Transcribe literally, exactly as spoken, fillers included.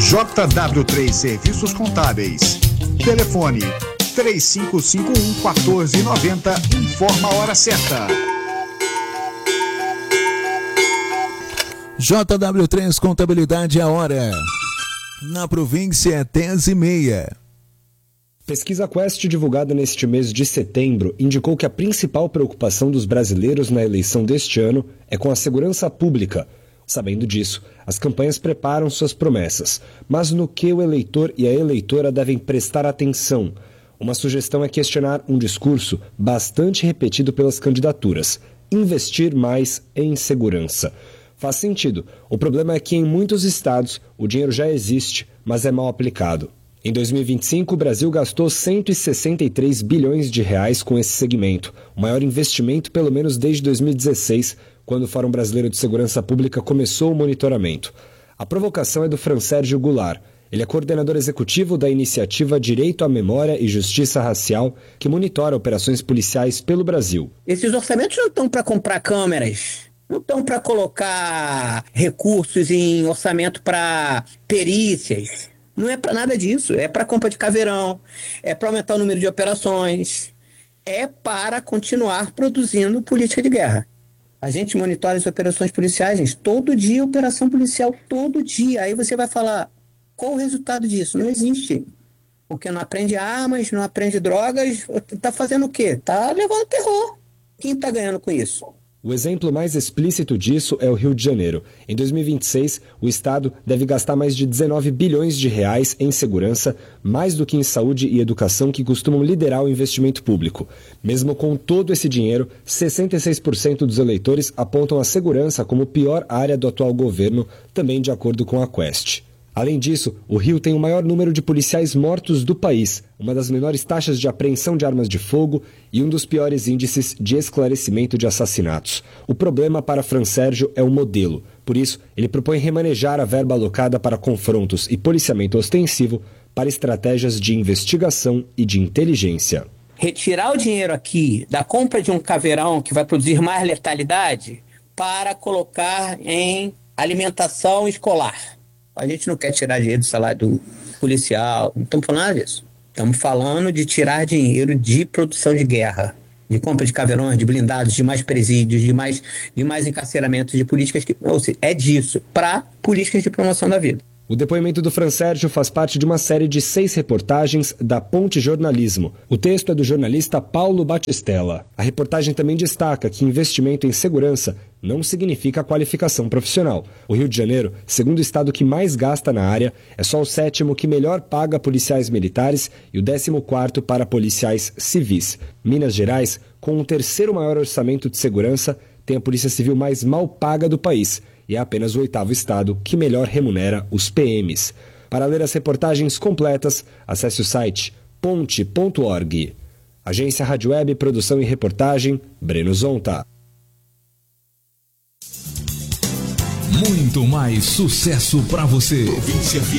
J W três Serviços Contábeis. Telefone três cinco cinco um, um quatro nove zero. Informa a hora certa. J W três Contabilidade, a hora. Na província, dez e meia. Pesquisa Quest divulgada neste mês de setembro indicou que a principal preocupação dos brasileiros na eleição deste ano é com a segurança pública. Sabendo disso, as campanhas preparam suas promessas, mas no que o eleitor e a eleitora devem prestar atenção? Uma sugestão é questionar um discurso bastante repetido pelas candidaturas: investir mais em segurança. Faz sentido. O problema é que em muitos estados o dinheiro já existe, mas é mal aplicado. Em dois mil e vinte e cinco, o Brasil gastou cento e sessenta e três bilhões de reais com esse segmento, o maior investimento pelo menos desde dois mil e dezesseis, quando o Fórum Brasileiro de Segurança Pública começou o monitoramento. A provocação é do Fransérgio Goulart. Ele é coordenador executivo da iniciativa Direito à Memória e Justiça Racial, que monitora operações policiais pelo Brasil. Esses orçamentos não estão para comprar câmeras, não estão para colocar recursos em orçamento para perícias. Não é para nada disso, é para compra de caveirão, é para aumentar o número de operações, é para continuar produzindo política de guerra. A gente monitora as operações policiais, gente, todo dia operação policial, todo dia. Aí você vai falar, qual o resultado disso? Não existe. Porque não aprende armas, não aprende drogas, tá fazendo o quê? Tá levando terror. Quem tá ganhando com isso? O exemplo mais explícito disso é o Rio de Janeiro. Em dois mil e vinte e seis, o Estado deve gastar mais de dezenove bilhões de reais em segurança, mais do que em saúde e educação, que costumam liderar o investimento público. Mesmo com todo esse dinheiro, sessenta e seis por cento dos eleitores apontam a segurança como pior área do atual governo, também de acordo com a Quest. Além disso, o Rio tem o maior número de policiais mortos do país, uma das menores taxas de apreensão de armas de fogo e um dos piores índices de esclarecimento de assassinatos. O problema para Fransérgio é o modelo. Por isso, ele propõe remanejar a verba alocada para confrontos e policiamento ostensivo para estratégias de investigação e de inteligência. Retirar o dinheiro aqui da compra de um caveirão que vai produzir mais letalidade para colocar em alimentação escolar. A gente não quer tirar dinheiro do salário do policial, não estamos falando nada disso. Estamos falando de tirar dinheiro de produção de guerra, de compra de caveirões, de blindados, de mais presídios, de mais, de mais encarceramentos, de políticas que... Ou seja, é disso, para políticas de promoção da vida. O depoimento do Fransérgio faz parte de uma série de seis reportagens da Ponte Jornalismo. O texto é do jornalista Paulo Batistella. A reportagem também destaca que investimento em segurança não significa qualificação profissional. O Rio de Janeiro, segundo o estado que mais gasta na área, é só o sétimo que melhor paga policiais militares e o décimo quarto para policiais civis. Minas Gerais, com o terceiro maior orçamento de segurança, tem a polícia civil mais mal paga do país e é apenas o oitavo estado que melhor remunera os P Ms. Para ler as reportagens completas, acesse o site ponte ponto org. Agência Rádio Web, produção e reportagem, Breno Zonta. Muito mais sucesso para você.